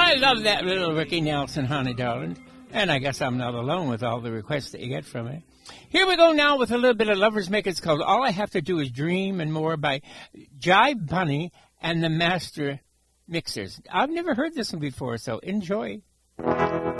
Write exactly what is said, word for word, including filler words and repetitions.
I love that little Ricky Nelson, honey darling. And I guess I'm not alone with all the requests that you get from me. Here we go now with a little bit of Lovers Make. It's called All I Have to Do Is Dream and More by Jive Bunny and the Master Mixers. I've never heard this one before, so enjoy.